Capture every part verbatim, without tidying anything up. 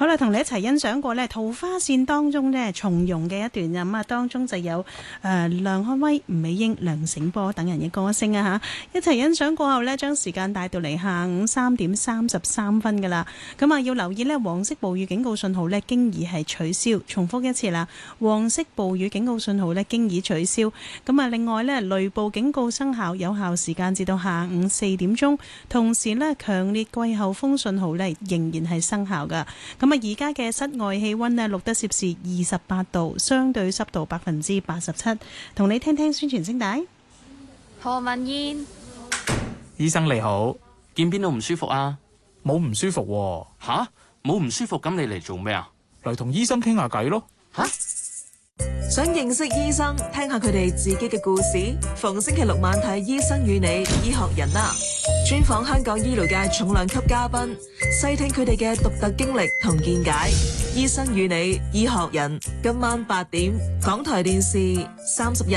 好啦，同你一齊欣賞過呢桃花扇當中呢從容嘅一段啊，咁啊當中就有誒、呃、梁漢威、吳美英、梁醒波等人嘅歌聲啊嚇，一齊欣賞過後呢，將時間帶到嚟下午三點三十三分噶啦。咁啊要留意呢黃色暴雨警告信號呢經已係取消，重複一次啦，黃色暴雨警告信號呢經已取消。咁啊另外呢雷暴警告生效，有效時間至到下午四點鐘，同時呢強烈季候風信號呢仍然係生效噶。咁啊，而家嘅室外氣溫呢錄得攝氏二十八度，相對濕度百分之八十七。同你聽聽宣傳聲帶。 何文燕， 醫生你好，見邊度唔舒服啊？ 冇唔舒服喎。 吓？冇唔舒服咁你嚟做咩啊？ 嚟同醫生傾下偈咯。 吓？ 想認識醫生，聽下佢哋自己嘅故事。逢星期六晚睇《醫生與你》，醫學人啦，專訪香港醫療界重量級嘉賓，細聽佢哋嘅獨特經歷同見解。《醫生與你》，醫學人，今晚八點，港台電視三十日。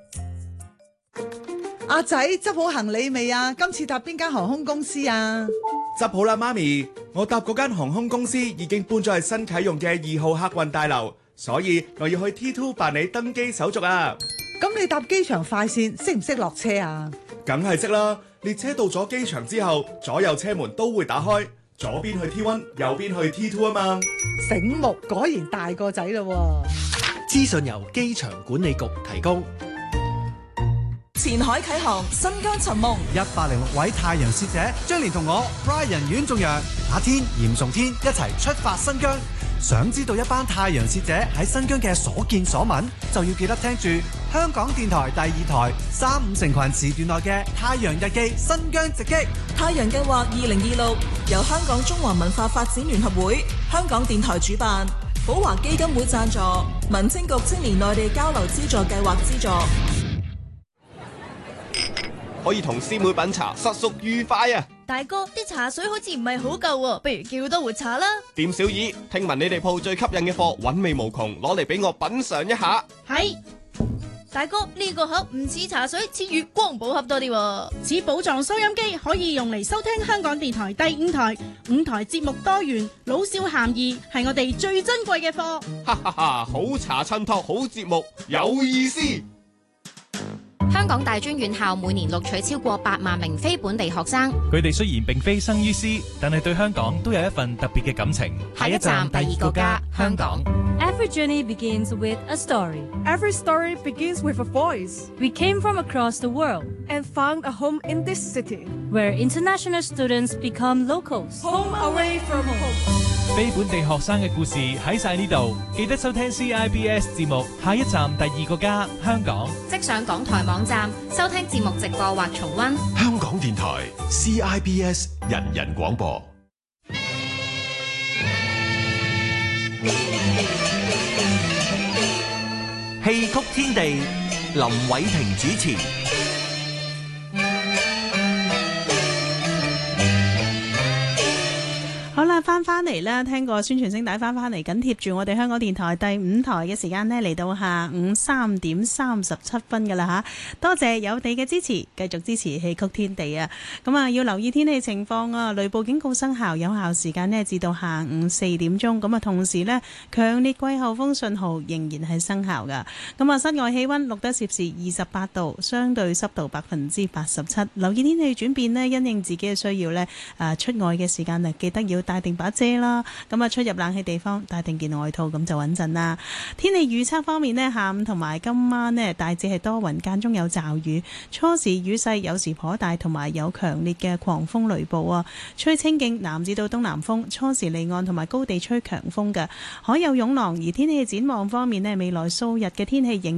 阿仔執好行李未啊？今次搭邊間航空公司啊？ 執好啦，媽咪，我搭嗰間航空公司已經搬咗去新啟用嘅二號客運大樓。所以我要去 T 二 辦理登機手續啊！ 咁你搭機場快線識唔識落車啊？ 梗係識啦！列車到咗機場之後，左右車門都會打開，左邊去 T 一，右邊去 T 二啊嘛！ 醒目，果然大個仔咯！ 資訊由機場管理局提供。 前海啟航，新疆尋夢， 一百零六位太陽使者將連同我 Brian 阮仲陽、阿天、嚴崇天一齊出發新疆。想知道一班太陽使者喺新疆嘅所見所聞，就要記得聽住香港電台第二台三五成群時段內嘅《太陽日記》新疆直擊。 太陽計劃二零二六由香港中華文化發展聯合會、香港電台主辦，寶華基金會贊助，民政局青年內地交流資助計劃資助。 可以同師妹品茶，實屬愉快啊！ 大哥，啲茶水好似唔係好夠喎，不如叫多活茶啦。 店小二，聽聞你哋鋪最吸引嘅貨韻味無窮，攞嚟俾我品嘗一下。 係，大哥，呢個盒唔似茶水，似月光寶盒多啲喎。 似寶藏收音機，可以用嚟收聽香港電台第五台，五台節目多元，老少咸宜，係我哋最珍貴嘅貨。 哈哈哈！好茶襯托好節目，有意思。 香港大專院校每年錄取超過八萬名非本地學生， 佢哋雖然並非生於斯，但係對香港都有一份特別嘅感情。 下一站第二個家，香港。 Every journey begins with a story. Every story begins with a voice. We came from across the world and found a home in this city, where international students become locals. Home away from home. 非本地學生嘅故事喺晒呢度，記得收聽 C I B S 節目。下一站第二個家，香港。 即上港台網站收聽節目直播或重溫。 香港電台 C I B S 人人廣播。 戲曲天地，林偉霆主持。 好啦，翻翻嚟啦，聽過宣傳聲帶翻翻嚟，緊貼住我哋香港電台第五台嘅時間呢，嚟到下午三點三十七分噶啦吓，多謝有你嘅支持，繼續支持戲曲天地啊！咁啊，要留意天氣情況啊，雷暴警告生效，有效時間呢至到下午四點鐘。咁啊，同時呢，強烈季候風信號仍然係生效噶。咁啊，室外氣溫錄得攝氏二十八度，相對濕度百分之八十七。留意天氣轉變呢，因應自己嘅需要呢，誒，出外嘅時間啊，記得要帶定把遮啦，咁啊出入冷氣地方帶定件外套，咁就穩陣啦。天氣預測方面呢，下午同埋今晚呢，大致係多雲，間中有驟雨，初時雨勢有時頗大，同埋有強烈嘅狂風雷暴啊，吹清勁南至到東南風，初時離岸同埋高地吹強風嘅，海有湧浪。而天氣展望方面呢，未來數日嘅天氣仍